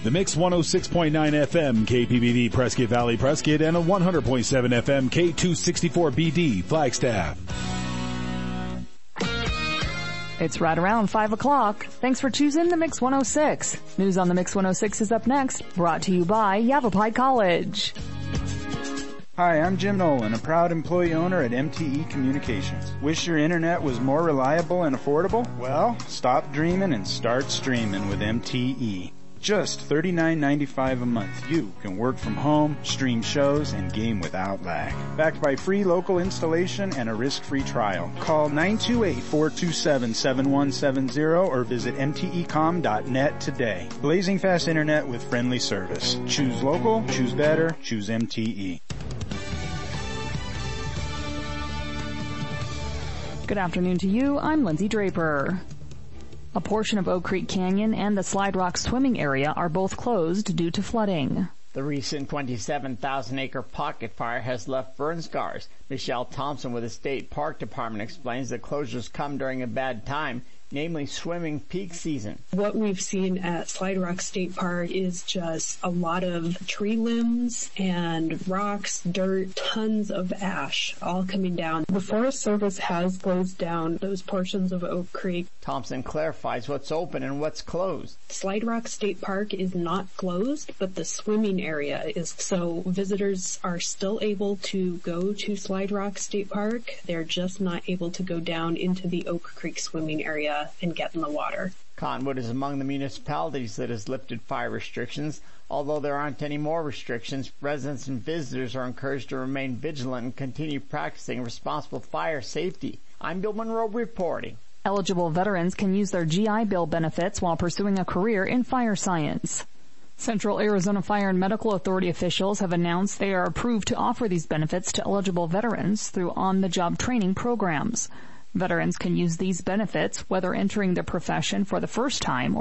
The Mix 106.9 FM KPBD Prescott Valley Prescott and a 100.7 FM K264BD Flagstaff. It's right around 5 o'clock. Thanks for choosing the Mix 106. News on the Mix 106 is up next, brought to you by Yavapai College. Hi, I'm Jim Nolan, a proud employee owner at MTE Communications. Wish your internet was more reliable and affordable? Well, stop dreaming and start streaming with MTE. Just $39.95 a month. You can work from home, stream shows, and game without lag. Backed by free local installation and a risk-free trial. Call 928-427-7170 or visit mtecom.net today. Blazing fast internet with friendly service. Choose local, choose better, choose MTE. Good afternoon to you. I'm Lindsay Draper. A portion of Oak Creek Canyon and the Slide Rock swimming area are both closed due to flooding. The recent 27,000-acre pocket fire has left burn scars. Michelle Thompson with the State Park Department explains the closures come during a bad time, namely swimming peak season. What we've seen at Slide Rock State Park is just a lot of tree limbs and rocks, dirt, tons of ash all coming down. The Forest Service has closed down those portions of Oak Creek. Thompson clarifies what's open and what's closed. Slide Rock State Park is not closed, but the swimming area is. So visitors are still able to go to Slide Rock State Park. They're just not able to go down into the Oak Creek swimming area and get in the water. Cottonwood is among the municipalities that has lifted fire restrictions. Although there aren't any more restrictions, residents and visitors are encouraged to remain vigilant and continue practicing responsible fire safety. I'm Bill Monroe reporting. Eligible veterans can use their GI Bill benefits while pursuing a career in fire science. Central Arizona Fire and Medical Authority officials have announced they are approved to offer these benefits to eligible veterans through on-the-job training programs. Veterans can use these benefits whether entering the profession for the first time